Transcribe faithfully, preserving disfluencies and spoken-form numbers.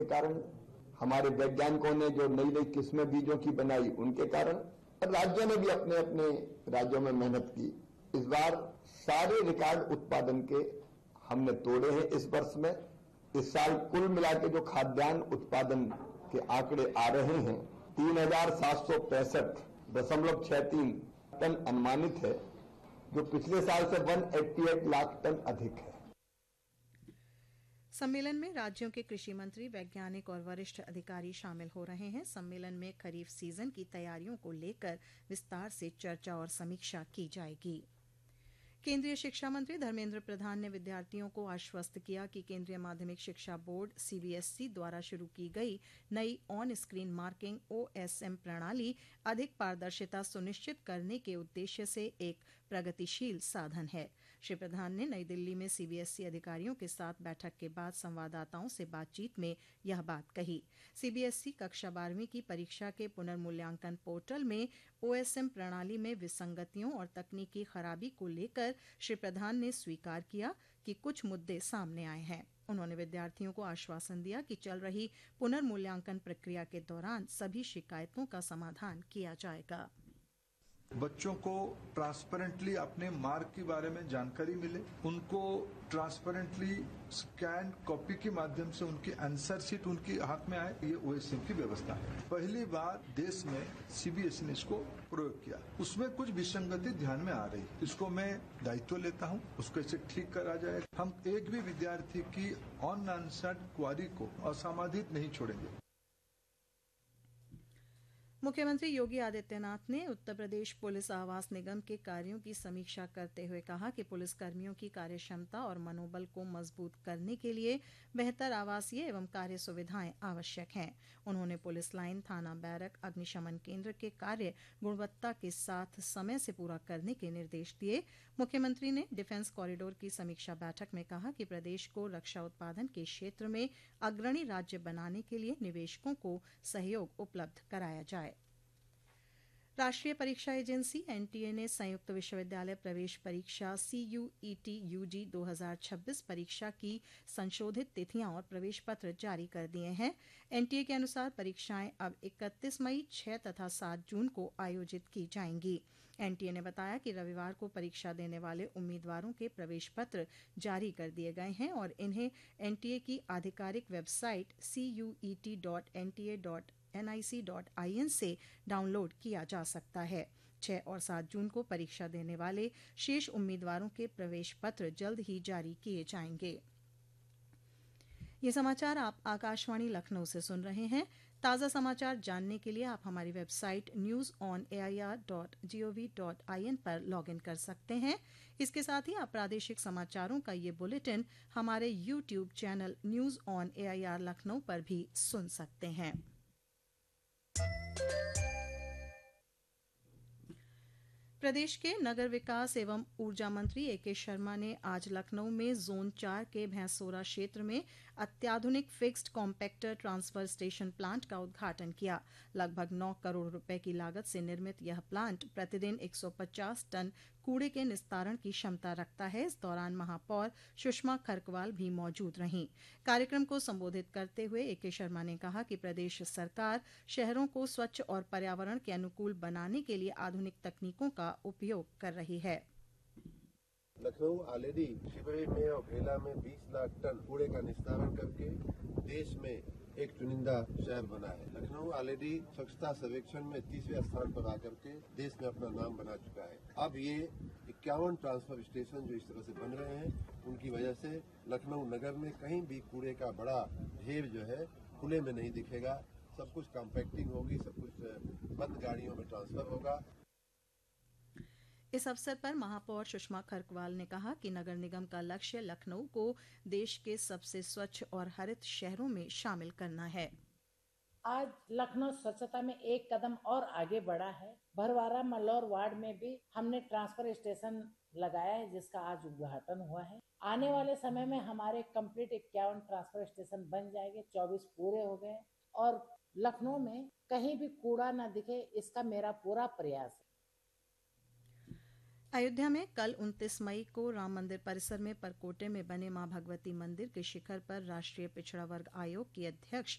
के कारण, हमारे वैज्ञानिकों ने जो नई नई किस्में बीजों की बनाई उनके कारण, और राज्यों ने भी अपने अपने राज्यों में मेहनत की। इस बार सारे रिकॉर्ड उत्पादन के हमने तोड़े हैं इस वर्ष में। इस साल कुल मिला के जो खाद्यान्न उत्पादन के आंकड़े आ रहे हैं, तीन हजार सात सौ पैंसठ दशमलव छह तीन टन अनुमानित है, जो पिछले साल से एक सौ अट्ठासी लाख टन अधिक है। सम्मेलन में राज्यों के कृषि मंत्री, वैज्ञानिक और वरिष्ठ अधिकारी शामिल हो रहे हैं। सम्मेलन में खरीफ सीजन की तैयारियों को लेकर विस्तार से चर्चा और समीक्षा की जाएगी। केंद्रीय शिक्षा मंत्री धर्मेंद्र प्रधान ने विद्यार्थियों को आश्वस्त किया कि केंद्रीय माध्यमिक शिक्षा बोर्ड सीबीएसई द्वारा शुरू की गई नई ऑन स्क्रीन मार्किंग ओएसएम प्रणाली अधिक पारदर्शिता सुनिश्चित करने के उद्देश्य से एक प्रगतिशील साधन है। श्री प्रधान ने नई दिल्ली में सीबीएसई अधिकारियों के साथ बैठक के बाद संवाददाताओं से बातचीत में यह बात कही। सीबीएसई कक्षा बारहवीं की परीक्षा के पुनर्मूल्यांकन पोर्टल में ओएसएम प्रणाली में विसंगतियों और तकनीकी खराबी को लेकर श्री प्रधान ने स्वीकार किया कि कुछ मुद्दे सामने आए हैं। उन्होंने विद्यार्थियों को आश्वासन दिया कि चल रही पुनर्मूल्यांकन प्रक्रिया के दौरान सभी शिकायतों का समाधान किया जाएगा। बच्चों को ट्रांसपेरेंटली अपने मार्क के बारे में जानकारी मिले, उनको ट्रांसपेरेंटली स्कैन कॉपी के माध्यम से उनकी आंसर शीट उनके हाथ में आए, ये ओएसएम की व्यवस्था है। पहली बार देश में सीबीएसई ने इसको प्रयोग किया, उसमें कुछ विसंगति ध्यान में आ रही, इसको मैं दायित्व लेता हूं, उसको इसे ठीक करा जाए। हम एक भी विद्यार्थी की ऑन आंसर्ड क्वारी को असमाधित नहीं छोड़ेंगे। मुख्यमंत्री योगी आदित्यनाथ ने उत्तर प्रदेश पुलिस आवास निगम के कार्यों की समीक्षा करते हुए कहा कि पुलिस कर्मियों की कार्यक्षमता और मनोबल को मजबूत करने के लिए बेहतर आवासीय एवं कार्य सुविधाएं आवश्यक हैं। उन्होंने पुलिस लाइन, थाना बैरक, अग्निशमन केंद्र के कार्य गुणवत्ता के साथ समय से पूरा करने के निर्देश दिए। मुख्यमंत्री ने डिफेंस कॉरिडोर की समीक्षा बैठक में कहा कि प्रदेश को रक्षा उत्पादन के क्षेत्र में अग्रणी राज्य बनाने के लिए निवेशकों को सहयोग उपलब्ध कराया जाए। राष्ट्रीय परीक्षा एजेंसी एनटीए ने संयुक्त विश्वविद्यालय प्रवेश परीक्षा सीयूईटी यूजी दो हज़ार छब्बीस परीक्षा की संशोधित तिथियां और प्रवेश पत्र जारी कर दिए हैं। एनटीए के अनुसार परीक्षाएं अब इकतीस मई, छह तथा सात जून को आयोजित की जाएंगी। एनटीए ने बताया कि रविवार को परीक्षा देने वाले उम्मीदवारों के प्रवेश पत्र जारी कर दिए गए हैं और इन्हें एनटीए की आधिकारिक website C you E T dot N T A dot N I C dot I N से डाउनलोड किया जा सकता है। छह और सात जून को परीक्षा देने वाले शेष उम्मीदवारों के प्रवेश पत्र जल्द ही जारी किए जाएंगे। ये समाचार आप आकाशवाणी लखनऊ से सुन रहे हैं। ताज़ा समाचार जानने के लिए आप हमारी website news on A I R dot G O V dot I N पर लॉग इन कर सकते हैं। इसके साथ ही आप प्रादेशिक समाचारों का ये बुलेटिन हमारे YouTube channel news on A I R Lucknow पर भी सुन सकते हैं। प्रदेश के नगर विकास एवं ऊर्जा मंत्री एके शर्मा ने आज लखनऊ में जोन चार के भैंसोरा क्षेत्र में अत्याधुनिक fixed compactor transfer station plant का उद्घाटन किया। लगभग नौ करोड़ रुपए की लागत से निर्मित यह प्लांट प्रतिदिन एक सौ पचास टन कूड़े के निस्तारण की क्षमता रखता है। इस दौरान महापौर सुषमा खरकवाल भी मौजूद रहीं। कार्यक्रम को संबोधित करते हुए एके शर्मा ने कहा कि प्रदेश सरकार शहरों को स्वच्छ और पर्यावरण के अनुकूल बनाने के लिए आधुनिक तकनीकों का उपयोग कर रही है। लखनऊ ऑलरेडी शिवरी में और भेला में बीस लाख टन कूड़े का निस्तारण करके देश में एक चुनिंदा शहर बना है। लखनऊ ऑलरेडी स्वच्छता सर्वेक्षण में तीसवें स्थान पर आकर के देश में अपना नाम बना चुका है। अब ये इक्यावन ट्रांसफर स्टेशन जो इस तरह से बन रहे हैं, उनकी वजह से लखनऊ नगर में कहीं भी कूड़े का बड़ा ढेर जो है खुले में नहीं दिखेगा। सब कुछ कॉम्पैक्टिंग होगी, सब कुछ बंद गाड़ियों में ट्रांसफर होगा। इस अवसर पर महापौर सुषमा खरकवाल ने कहा कि नगर निगम का लक्ष्य लखनऊ को देश के सबसे स्वच्छ और हरित शहरों में शामिल करना है। आज लखनऊ स्वच्छता में एक कदम और आगे बढ़ा है। भरवारा मल्लौर वार्ड में भी हमने ट्रांसफर स्टेशन लगाया है, जिसका आज उद्घाटन हुआ है। आने वाले समय में हमारे कंप्लीट इक्यावन ट्रांसफर स्टेशन बन जाएंगे। चौबीस पूरे हो गए और लखनऊ में कहीं भी कूड़ा न दिखे, इसका मेरा पूरा प्रयास है। अयोध्या में कल उनतीस मई को राम मंदिर परिसर में परकोटे में बने मां भगवती मंदिर के शिखर पर राष्ट्रीय पिछड़ा वर्ग आयोग की अध्यक्ष